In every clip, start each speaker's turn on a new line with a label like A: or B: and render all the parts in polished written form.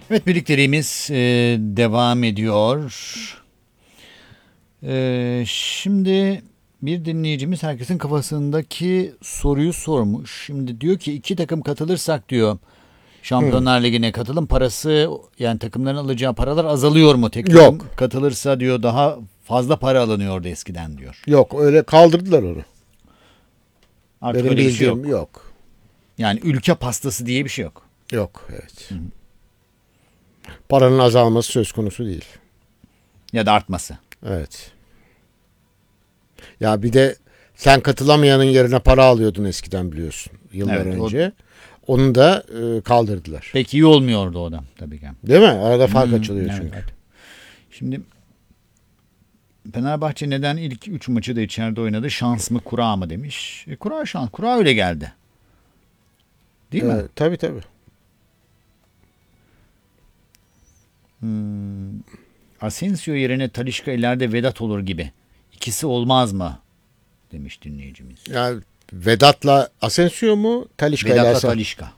A: Evet, birliklerimiz devam ediyor. Şimdi bir dinleyicimiz herkesin kafasındaki soruyu sormuş. Şimdi diyor ki 2 takım katılırsak diyor Şampiyonlar Ligi'ne katılım parası, yani takımların alacağı paralar azalıyor mu? Tek takım
B: Yok.
A: katılırsa diyor daha fazla para alınıyordu eskiden diyor.
B: Yok, öyle kaldırdılar onu.
A: Artık
B: Benim
A: öyle bir şey
B: bildiğim
A: yok.
B: yok.
A: Yani ülke pastası diye bir şey yok.
B: Yok, evet. Paranın azalması söz konusu değil.
A: Ya da artması.
B: Evet. Ya bir de sen katılamayanın yerine para alıyordun eskiden, biliyorsun. Yıllar
A: Evet,
B: önce. Onu da kaldırdılar.
A: Pek iyi olmuyordu o da tabii ki.
B: Değil mi? Arada fark açılıyor
A: Evet,
B: çünkü.
A: evet. Şimdi Fenerbahçe neden ilk 3 maçı da içeride oynadı? Şans mı, kura mı demiş. Kura şans. Kura öyle geldi. Değil mi?
B: Tabii tabii.
A: Asensio yerine Talisca, ileride Vedat olur gibi. İkisi olmaz mı? Demiş dinleyicimiz.
B: Yani Vedat'la Asensio mu? Talisca ile
A: Vedat'la
B: Asensio.
A: Talisca.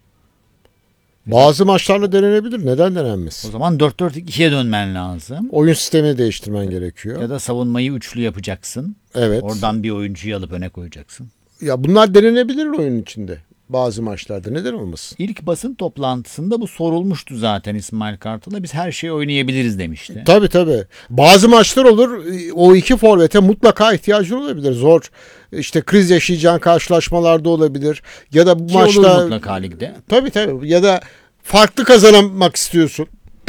B: Bazı maçlarla denenebilir. Neden
A: O
B: denenmez?
A: zaman 4-4-2'ye dönmen lazım.
B: Oyun sistemini değiştirmen gerekiyor.
A: Ya da savunmayı üçlü yapacaksın.
B: Evet.
A: Oradan bir oyuncuyu alıp öne koyacaksın.
B: Ya bunlar denenebilir oyun içinde. Bazı maçlarda. Neden olmasın?
A: İlk basın toplantısında bu sorulmuştu zaten İsmail Kartal'a. Biz her şeyi oynayabiliriz demişti.
B: Tabii tabii. Bazı maçlar olur. O iki forvete mutlaka ihtiyacın olabilir. Zor, işte kriz yaşayacağın karşılaşmalarda olabilir. Ya da bu
A: Ki
B: maçta
A: olur mutlaka ligde.
B: tabii tabii. Ya da farklı kazanmak istiyorsun.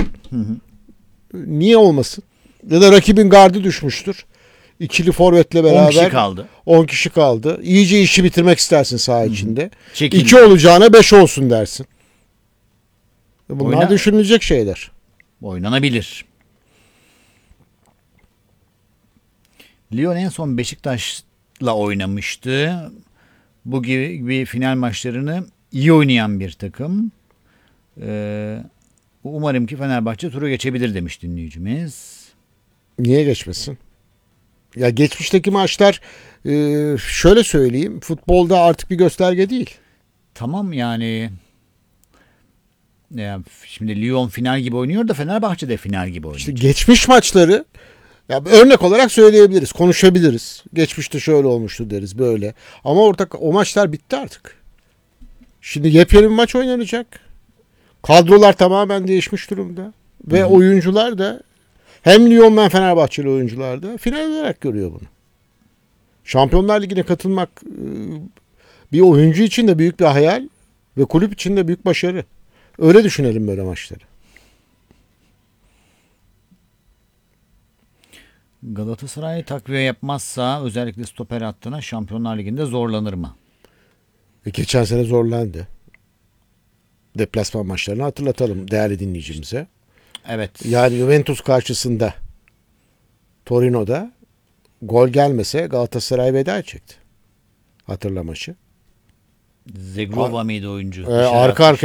B: Niye olmasın? Ya da rakibin gardı düşmüştür. İkili forvetle
A: 10
B: beraber
A: kişi kaldı.
B: 10 kişi kaldı. İyice işi bitirmek istersin saha içinde.
A: Çekil.
B: 2 olacağına 5 olsun dersin. Bunlar
A: Oyna-
B: düşünülecek şeyler.
A: Oynanabilir. Lyon en son Beşiktaş'la oynamıştı. Bu gibi final maçlarını iyi oynayan bir takım. Umarım ki Fenerbahçe turu geçebilir demiş dinleyicimiz.
B: Niye geçmesin? Ya geçmişteki maçlar, şöyle söyleyeyim, futbolda artık bir gösterge değil.
A: Tamam yani şimdi Lyon final gibi oynuyor da Fenerbahçe de final gibi oynuyor.
B: İşte geçmiş maçları ya örnek olarak söyleyebiliriz, konuşabiliriz. Geçmişte şöyle olmuştu deriz, böyle. Ama o maçlar bitti artık. Şimdi yepyeni bir maç oynanacak. Kadrolar tamamen değişmiş durumda. Ve oyuncular da, hem Lyon hem Fenerbahçeli oyuncular da final olarak görüyor bunu. Şampiyonlar Ligi'ne katılmak bir oyuncu için de büyük bir hayal ve kulüp için de büyük başarı. Öyle düşünelim böyle maçları.
A: Galatasaray takviye yapmazsa özellikle stoper hattına Şampiyonlar Ligi'nde zorlanır mı?
B: Geçen sene zorlandı. Deplasman maçlarını hatırlatalım değerli dinleyicimize.
A: Evet.
B: Yani Juventus karşısında Torino'da gol gelmese Galatasaray veda edecekti. Hatırla maçı.
A: Zegrova mıydı oyuncu?
B: Arka